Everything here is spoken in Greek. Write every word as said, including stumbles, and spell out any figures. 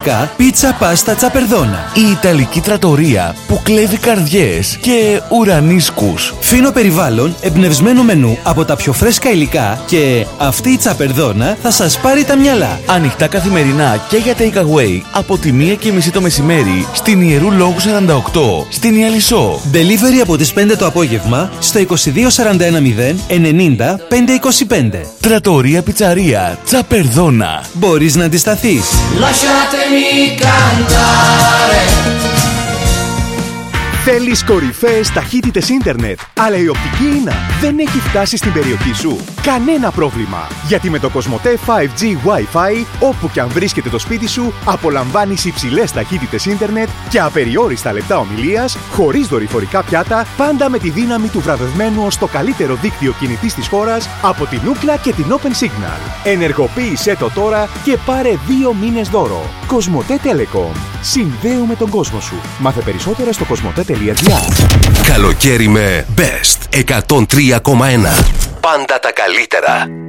ιταλικά πίτσα πάστα τσαπερδόνα. Η Ιταλική τρατορία που κλέβει καρδιές και ουρανίσκους. Φίνο περιβάλλον, εμπνευσμένο μενού από τα πιο φρέσκα υλικά και αυτή η τσαπερδόνα θα σας πάρει τα μυαλά. Ανοιχτά καθημερινά και για take away από τη μία και μισή το μεσημέρι στην Ιερού Λόγου σαράντα οκτώ στην Ιαλισσό. Delivery από τις πέντε το απόγευμα στο είκοσι δύο σαράντα ένα μηδέν ενενήντα πεντακόσια είκοσι πέντε. Τρατορία πιτσαρία Τσαπερδόνα. Μπορείς να αντισταθείς. Lasciatemi cantare. Θέλεις κορυφαίες ταχύτητες ίντερνετ, αλλά η οπτική ίνα δεν έχει φτάσει στην περιοχή σου? Κανένα πρόβλημα, γιατί με το Κοσμοτέ φάιβ τζι Wi-Fi, όπου και αν βρίσκεται το σπίτι σου, απολαμβάνεις υψηλές ταχύτητες ίντερνετ και απεριόριστα λεπτά ομιλίας, χωρίς δορυφορικά πιάτα, πάντα με τη δύναμη του βραβευμένου ως το καλύτερο δίκτυο κινητής της χώρας από την Ookla και την Open Signal. Ενεργοποίησέ το τώρα και πάρε δύο μήνες δώρο. Κοσμοτέ Telecom. Συνδέουμε τον κόσμο σου. Μάθε περισσότερα στο κοσμοτέ τελεία τζι άρ. Καλοκαίρι με Best εκατόν τρία κόμμα ένα. Πάντα τα καλύτερα.